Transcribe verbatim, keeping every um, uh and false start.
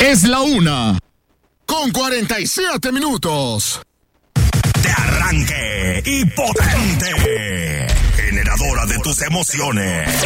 Es la una. Con cuarenta y siete minutos. De arranque y potente. Generadora de tus emociones.